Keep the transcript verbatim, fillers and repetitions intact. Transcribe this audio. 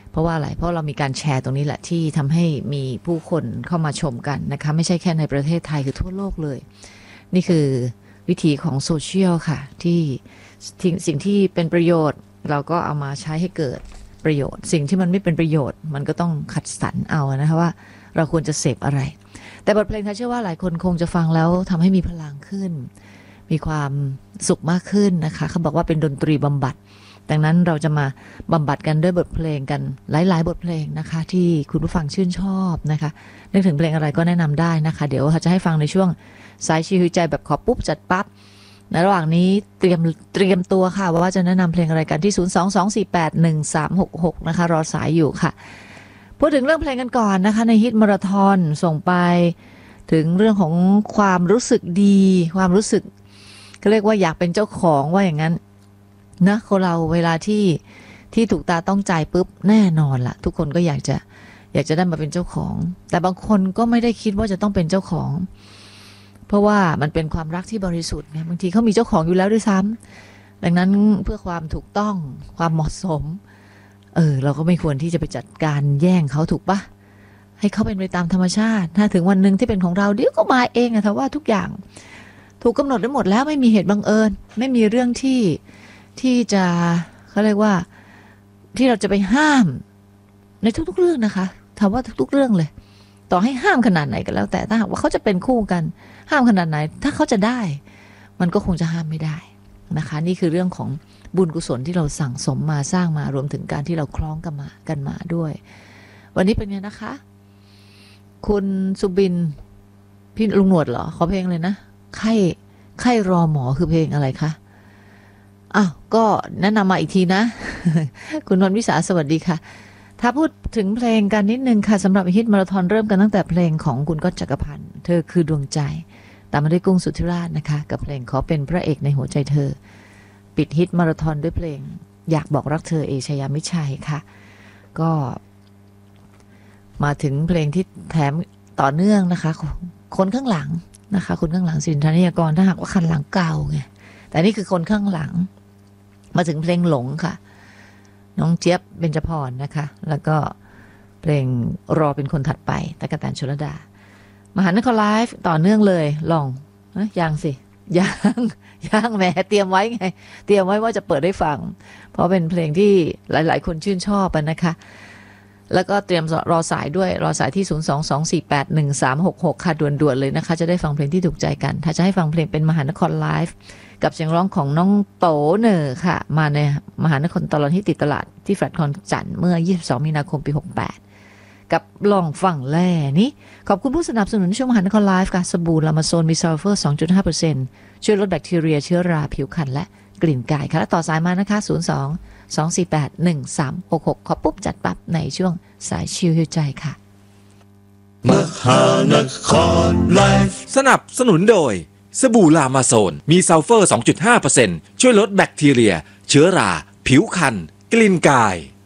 เพราะว่าอะไรเพราะเรามีการแชร์ตรงนี้แหละที่ทำให้มีผู้คนเข้ามาชมกันนะคะไม่ใช่แค่ในประเทศไทยคือทั่วโลกเลยนี่คือวิธีของโซเชียลค่ะที่สิ่งที่เป็นประโยชน์เราก็เอามาใช้ให้เกิดประโยชน์สิ่งที่มันไม่เป็นประโยชน์มันก็ต้องคัดสรรเอานะคะว่าเราควรจะเสพอะไรแต่บทเพลงไทยเชื่อว่าหลายคนคงจะฟังแล้วทำให้มีพลังขึ้นมีความสุขมากขึ้นนะคะเขาบอกว่าเป็นดนตรีบำบัดดังนั้นเราจะมาบำบัดกันด้วยบทเพลงกันหลายๆบทเพลงนะคะที่คุณผู้ฟังชื่นชอบนะคะนึกถึงเพลงอะไรก็แนะนำได้นะคะเดี๋ยวจะให้ฟังในช่วงสายชิวใจแบบขอปุ๊บจัดปั๊บในระหว่างนี้เตรียมเตรียมตัวค่ะว่าจะแนะนำเพลงอะไรกันที่ศูนย์ สอง สอง สี่ แปด หนึ่ง สาม หก หกนะคะรอสายอยู่ค่ะพูดถึงเรื่องเพลงกันก่อนนะคะในฮิตมาราธอนส่งไปถึงเรื่องของความรู้สึกดีความรู้สึกก็เรียกว่าอยากเป็นเจ้าของว่าอย่างนั้นนะคนเราเวลาที่ที่ถูกตาต้องใจปุ๊บแน่นอนละทุกคนก็อยากจะอยากจะได้มาเป็นเจ้าของแต่บางคนก็ไม่ได้คิดว่าจะต้องเป็นเจ้าของเพราะว่ามันเป็นความรักที่บริสุทธิ์ไงบางทีเขามีเจ้าของอยู่แล้วด้วยซ้ำดังนั้นเพื่อความถูกต้องความเหมาะสมเออเราก็ไม่ควรที่จะไปจัดการแย่งเขาถูกปะให้เขาเป็นไปตามธรรมชาติถ้าถึงวันหนึ่งที่เป็นของเราเดี๋ยวก็มาเองอะแต่ว่าทุกอย่างถูกกำหนดไว้หมดแล้วไม่มีเหตุบังเอิญไม่มีเรื่องที่ที่จะเขาเรียกว่าที่เราจะไปห้ามในทุกๆเรื่องนะคะถามว่าทุกๆเรื่องเลยต่อให้ห้ามขนาดไหนก็แล้วแต่ถ้าหากว่าเขาจะเป็นคู่กันห้ามขนาดไหนถ้าเขาจะได้มันก็คงจะห้ามไม่ได้นะคะนี่คือเรื่องของบุญกุศลที่เราสั่งสมมาสร้างมารวมถึงการที่เราคล้องกันมากันมาด้วยวันนี้เป็นไงนะคะคุณสุบินพี่ลุงหนวดเหรอขอเพลงเลยนะไข้ไข้รอหมอคือเพลงอะไรคะอ้าวก็แนะนำมาอีกทีนะ คุณนวลวิสาสวัสดีค่ะถ้าพูดถึงเพลงกันนิดนึงค่ะสำหรับฮิตมาราธอนเริ่มกันตั้งแต่เพลงของคุณก๊อตจักรพันธ์เธอคือดวงใจตามมาด้วยกุ้งสุทธิราชนะคะกับเพลงขอเป็นพระเอกในหัวใจเธอปิดฮิตมาราธอนด้วยเพลงอยากบอกรักเธอเอชยามิชัยค่ะก็มาถึงเพลงที่แถมต่อเนื่องนะคะคนข้างหลังนะคะคนข้างหลังสินธนิยากรถ้าหากว่าคันหลังเก่าไงแต่นี่คือคนข้างหลังมาถึงเพลงหลงค่ะน้องเจี๊ยบเบญจพรนะคะแล้วก็เพลงรอเป็นคนถัดไปตั๊กแตนชลดามหานครไลฟ์ต่อเนื่องเลยลองนะยังสิยังยังแหมเตรียมไว้ไงเตรียมไว้ว่าจะเปิดให้ฟังเพราะเป็นเพลงที่หลายๆคนชื่นชอบนะคะแล้วก็เตรียมรอสายด้วยรอสายที่ศูนย์ สอง สอง สี่ แปด หนึ่ง สาม หก หกค่ะด่วนๆเลยนะคะจะได้ฟังเพลงที่ถูกใจกันถ้าจะให้ฟังเพลงเป็นมหานครไลฟ์กับเสียงร้องของน้องโตเนอร์ค่ะมาในมหานครตลอดที่ติดตลาดที่แฟลตคอนจันทร์เมื่อยี่สิบสองมีนาคมปีหกแปดกับลองฝั่งแล่นี้ขอบคุณผู้สนับสนุนช่วงมหานครไลฟ์ค่ะสบู่ลามาโซนมีซัลเฟอร์ สองจุดห้าเปอร์เซ็นต์ ช่วยลดแบคทีเรียเชื้อราผิวพรรณและกลิ่นกายค่ะและต่อสายมานะคะศูนย์ สอง สอง สี่ แปด หนึ่ง สาม หก หกขอปุ๊บจัดปั๊บในช่วงสายชิวหิวใจค่ะมหานครไลฟ์สนับสนุนโดยสบู่ลามาโซนมีซัลเฟอร์ สองจุดห้าเปอร์เซ็นต์ ช่วยลดแบคทีเรียเชื้อราผิวพรรณกลิ่นกาย